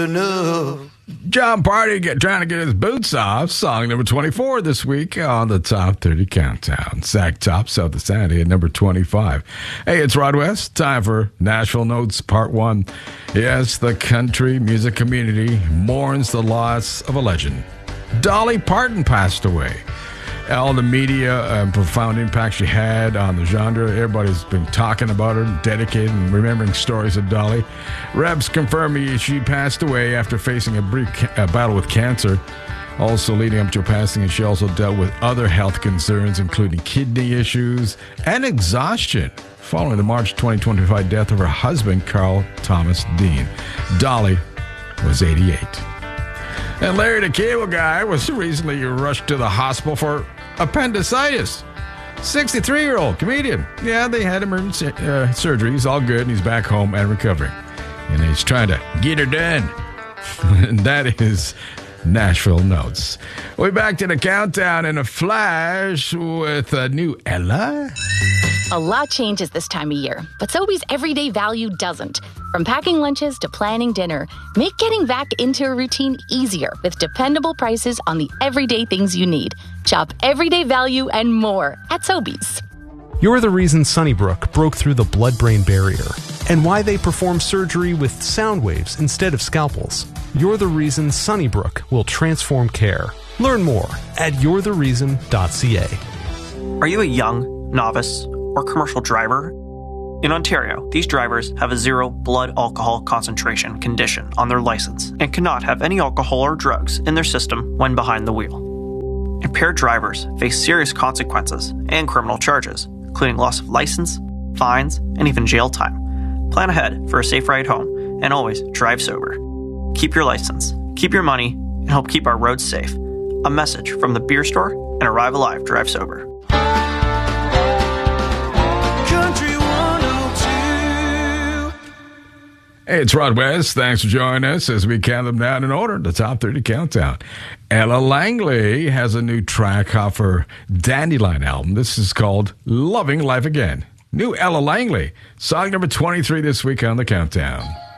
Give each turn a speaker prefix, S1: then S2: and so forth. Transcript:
S1: John Party trying to get his boots off. Song number 24 this week on the Top 30 Countdown. Zach Top, South of Sandy at number 25. Hey, it's Rod West. Time for Nashville Notes Part 1. Yes, the country music community mourns the loss of a legend. Dolly Parton passed away. All the media and profound impact she had on the genre. Everybody's been talking about her, dedicated, and remembering stories of Dolly. Reps confirm she passed away after facing a brief battle with cancer. Also leading up to her passing, and she also dealt with other health concerns, including kidney issues and exhaustion, following the March 2025 death of her husband, Carl Thomas Dean. Dolly was 88. And Larry the Cable Guy was recently rushed to the hospital for appendicitis. 63-year-old comedian. Yeah, they had emergency surgery. He's all good, and he's back home and recovering. And he's trying to get her done. And that is Nashville Notes. We'll be back to the countdown in a flash with a new Ella.
S2: A lot changes this time of year, but Sobeys everyday value doesn't. From packing lunches to planning dinner, make getting back into a routine easier with dependable prices on the everyday things you need. Shop everyday value and more at Sobeys.
S3: You're the reason Sunnybrook broke through the blood-brain barrier and why they perform surgery with sound waves instead of scalpels. You're the reason Sunnybrook will transform care. Learn more at you'rethereason.ca.
S4: Are you a young, novice, or commercial driver? In Ontario, these drivers have a 0 blood alcohol concentration condition on their license and cannot have any alcohol or drugs in their system when behind the wheel. Impaired drivers face serious consequences and criminal charges, including loss of license, fines, and even jail time. Plan ahead for a safe ride home and always drive sober. Keep your license, keep your money, and help keep our roads safe. A message from the Beer Store and Arrive Alive Drive Sober.
S1: Hey, it's Rod West. Thanks for joining us as we count them down in order, the Top 30 Countdown. Ella Langley has a new track off her Dandelion album. This is called Loving Life Again. New Ella Langley, song number 23 this week on the Countdown.